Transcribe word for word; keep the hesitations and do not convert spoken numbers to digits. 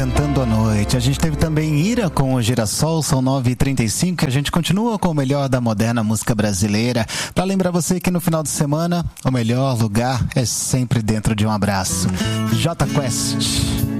Cantando à noite. A gente teve também Ira com o Girassol, são nove e trinta e cinco, e a gente continua com o melhor da moderna música brasileira. Para lembrar você que no final de semana, o melhor lugar é sempre dentro de um abraço. Jota Quest.